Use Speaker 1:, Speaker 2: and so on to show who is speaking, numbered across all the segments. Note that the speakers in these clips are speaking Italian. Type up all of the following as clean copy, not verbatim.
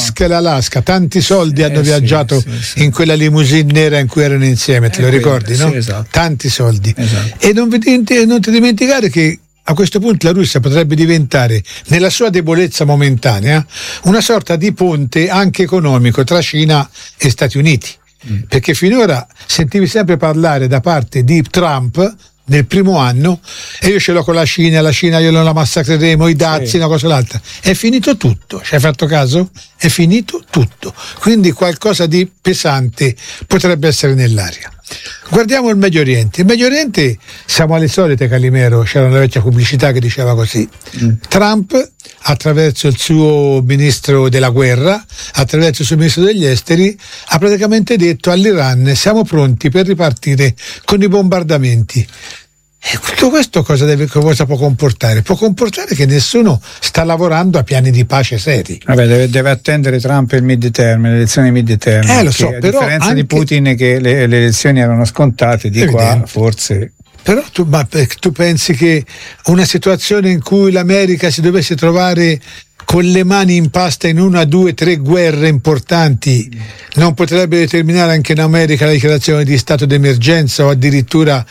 Speaker 1: l'Alaska, tanti soldi hanno viaggiato
Speaker 2: sì.
Speaker 1: in quella limousine nera in cui erano insieme, te lo ricordi, no?
Speaker 2: Sì, esatto.
Speaker 1: Tanti soldi.
Speaker 2: Esatto.
Speaker 1: E non ti dimenticare che a questo punto la Russia potrebbe diventare, nella sua debolezza momentanea, una sorta di ponte anche economico tra Cina e Stati Uniti. Perché finora sentivi sempre parlare da parte di Trump nel primo anno, e io ce l'ho con la Cina io non la massacreremo, i dazi, una cosa o l'altra. È finito tutto, ci hai fatto caso? È finito tutto. Quindi qualcosa di pesante potrebbe essere nell'aria. Guardiamo il Medio Oriente. Il Medio Oriente siamo alle solite, Calimero, c'era una vecchia pubblicità che diceva così. Trump, attraverso il suo ministro della guerra, attraverso il suo ministro degli esteri, ha praticamente detto all'Iran: siamo pronti per ripartire con i bombardamenti. E tutto questo cosa può comportare? Può comportare che nessuno sta lavorando a piani di pace seri.
Speaker 2: Vabbè, deve attendere Trump il mid-term, le elezioni mid-term.
Speaker 1: Lo so,
Speaker 2: a
Speaker 1: però
Speaker 2: differenza
Speaker 1: anche
Speaker 2: di Putin, che le elezioni erano scontate, di qua
Speaker 1: evidente.
Speaker 2: forse.
Speaker 1: Però tu pensi che una situazione in cui l'America si dovesse trovare con le mani in pasta in 1, 2, 3 guerre importanti non potrebbe determinare anche in America la dichiarazione di stato d'emergenza o addirittura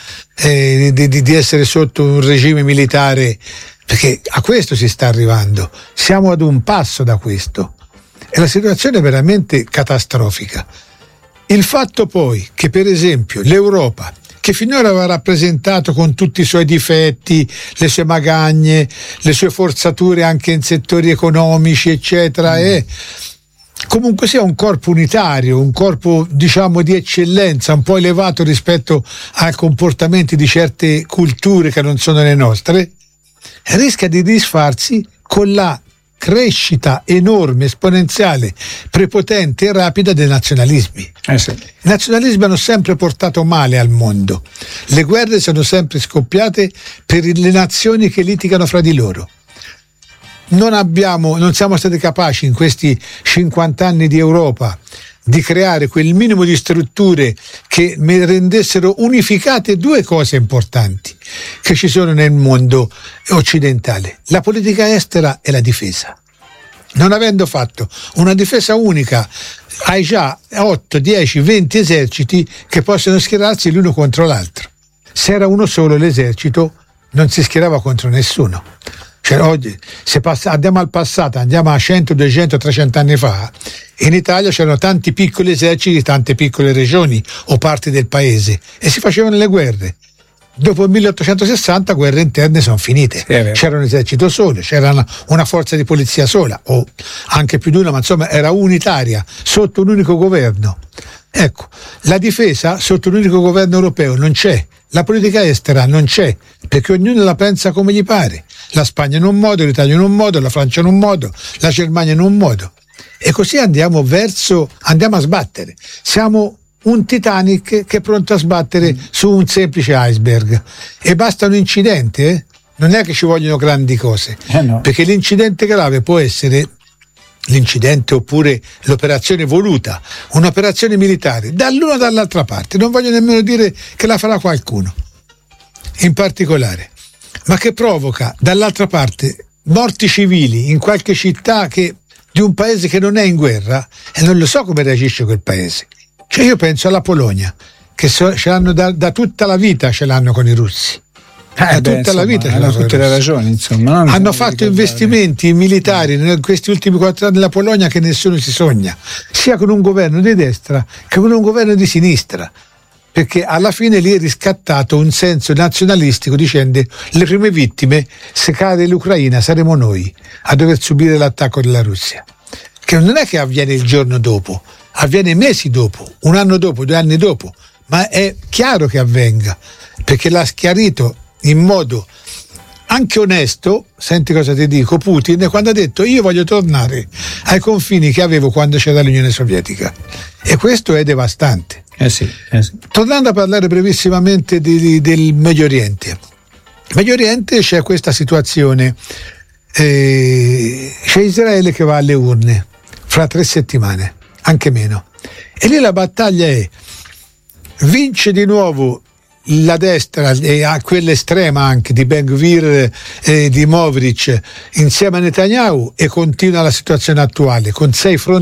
Speaker 1: di essere sotto un regime militare? Perché a questo si sta arrivando, siamo ad un passo da questo, e la situazione è veramente catastrofica. Il fatto poi che, per esempio, l'Europa, che finora aveva rappresentato con tutti i suoi difetti, le sue magagne, le sue forzature anche in settori economici, eccetera, e comunque sia un corpo unitario, un corpo diciamo di eccellenza, un po' elevato rispetto ai comportamenti di certe culture che non sono le nostre, rischia di disfarsi con la crescita enorme, esponenziale, prepotente e rapida dei nazionalismi.
Speaker 2: Sì.
Speaker 1: I nazionalismi hanno sempre portato male al mondo. Le guerre sono sempre scoppiate per le nazioni che litigano fra di loro. Non siamo stati capaci in questi 50 anni di Europa di creare quel minimo di strutture che rendessero unificate due cose importanti che ci sono nel mondo occidentale: la politica estera e la difesa. Non avendo fatto una difesa unica, hai già 8, 10, 20 eserciti che possono schierarsi l'uno contro l'altro. Se era uno solo l'esercito, non si schierava contro nessuno. Cioè, oggi, andiamo al passato, andiamo a 100, 200, 300 anni fa, in Italia c'erano tanti piccoli eserciti, tante piccole regioni o parti del paese, e si facevano le guerre. Dopo il 1860 guerre interne sono finite, c'era un esercito solo, c'era una forza di polizia sola, o anche più di una, ma insomma era unitaria, sotto un unico governo. Ecco, la difesa sotto un unico governo europeo non c'è, la politica estera non c'è, perché ognuno la pensa come gli pare. La Spagna in un modo, l'Italia in un modo, la Francia in un modo, la Germania in un modo. E così andiamo a sbattere. Siamo un Titanic che è pronto a sbattere su un semplice iceberg, e basta un incidente, non è che ci vogliono grandi cose,
Speaker 2: no.
Speaker 1: Perché l'incidente grave può essere l'incidente oppure l'operazione voluta, un'operazione militare dall'una o dall'altra parte, non voglio nemmeno dire che la farà qualcuno in particolare, ma che provoca dall'altra parte morti civili in qualche città di un paese che non è in guerra, e non lo so come reagisce quel paese. Cioè, io penso alla Polonia, che ce l'hanno da tutta la vita, ce l'hanno con i russi. La vita
Speaker 2: hanno tutte le ragioni, insomma.
Speaker 1: Hanno fatto investimenti militari in questi ultimi 4 anni nella Polonia che nessuno si sogna, sia con un governo di destra che con un governo di sinistra, perché alla fine lì è riscattato un senso nazionalistico dicendo: le prime vittime, se cade l'Ucraina, saremo noi a dover subire l'attacco della Russia, che non è che avviene il giorno dopo, avviene mesi dopo, 1 anno dopo, 2 anni dopo, ma è chiaro che avvenga, perché l'ha schiarito in modo anche onesto. Senti cosa ti dico: Putin, quando ha detto: io voglio tornare ai confini che avevo quando c'era l'Unione Sovietica, e questo è devastante.
Speaker 2: Sì.
Speaker 1: Tornando a parlare brevissimamente del Medio Oriente. Medio Oriente c'è questa situazione, c'è Israele che va alle urne fra 3 settimane, anche meno, e lì la battaglia è: vince di nuovo la destra, e a quella estrema anche di Ben Gvir e di Movrich insieme a Netanyahu, e continua la situazione attuale con 6 fronti